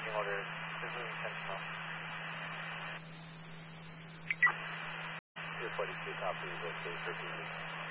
Standing order. This is intentional. 242 copy, rotate for TV.